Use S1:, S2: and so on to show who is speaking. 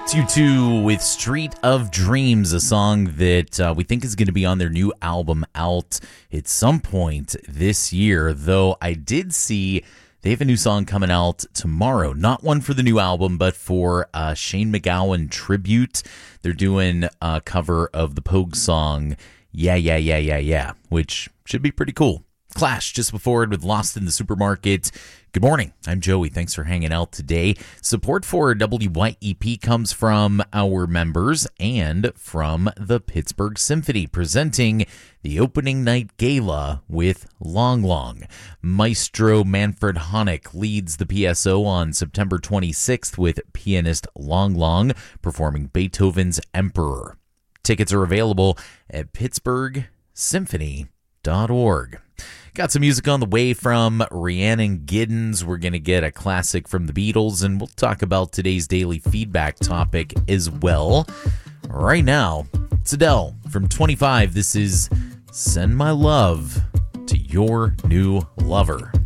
S1: U2 with Street of Dreams, a song that we think is going to be on their new album out at some point this year, though I did see they have a new song coming out tomorrow. Not one for the new album, but for Shane MacGowan tribute. They're doing a cover of the Pogue song, Yeah, Yeah, Yeah, Yeah, Yeah, which should be pretty cool. Clash just before it with Lost in the Supermarket. Good morning. I'm Joey. Thanks for hanging out today. Support for WYEP comes from our members and from the Pittsburgh Symphony, presenting the opening night gala with Long Long. Maestro Manfred Honeck leads the PSO on September 26th with pianist Long Long performing Beethoven's Emperor. Tickets are available at pittsburghsymphony.org. Got some music on the way from Rhiannon Giddens. We're going to get a classic from the Beatles, and we'll talk about today's daily feedback topic as well. Right now, it's Adele from 25. This is Send My Love to Your New Lover.